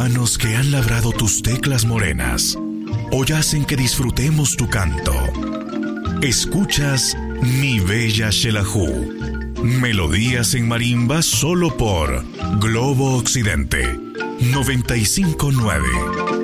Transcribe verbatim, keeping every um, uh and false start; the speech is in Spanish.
manos que han labrado tus teclas morenas hoy hacen que disfrutemos tu canto. Escuchas Mi Bella Xelajú, melodías en marimba solo por Globo Occidente noventa y cinco punto nueve.